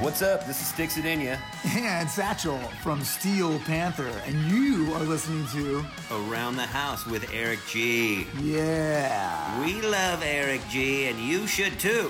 What's up? This is Sticks It In Ya. And Satchel from Steel Panther. And you are listening to Around the House with Eric G. Yeah. We love Eric G, and you should too.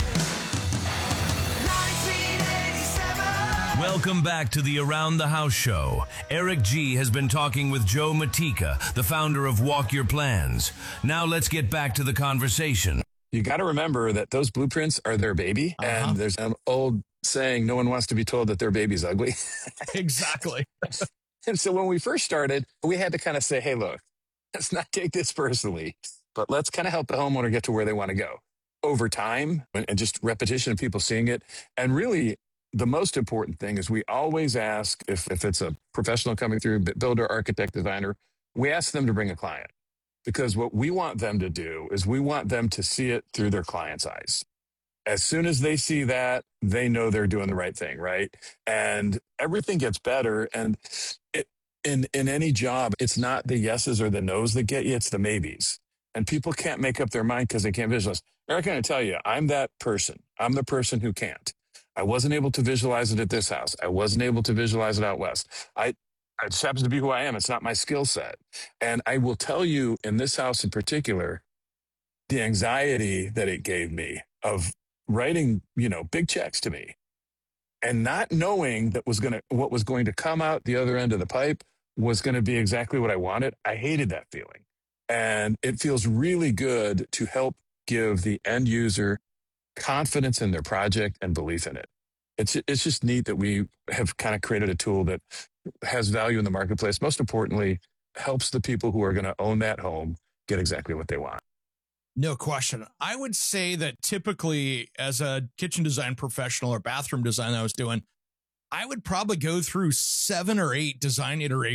Welcome back to the Around the House show. Eric G has been talking with Joe Matika, the founder of Walk Your Plans. Now let's get back to the conversation. You got to remember that those blueprints are their baby. And there's an old saying, no one wants to be told that their baby's ugly. Exactly. And so when we first started, we had to kind of say, hey, look, let's not take this personally, but let's kind of help the homeowner get to where they want to go over time and just repetition of people seeing it. And really, the most important thing is we always ask if it's a professional coming through, builder, architect, designer, we ask them to bring a client. Because what we want them to do is we want them to see it through their client's eyes. As soon as they see that, they know they're doing the right thing, right? And everything gets better. And in any job, it's not the yeses or the nos that get you, it's the maybes. And people can't make up their mind because they can't visualize. Eric, I'm going to tell you, I'm that person. I'm the person who can't. I wasn't able to visualize it at this house. I wasn't able to visualize it out west. It just happens to be who I am. It's not my skill set. And I will tell you, in this house in particular, the anxiety that it gave me of writing, big checks to me and not knowing what was going to come out the other end of the pipe was going to be exactly what I wanted. I hated that feeling. And it feels really good to help give the end user confidence in their project and belief in it. It's just neat that we have kind of created a tool that has value in the marketplace. Most importantly, helps the people who are going to own that home get exactly what they want. No question. I would say that typically as a kitchen design professional or bathroom design I was doing, I would probably go through 7 or 8 design iterations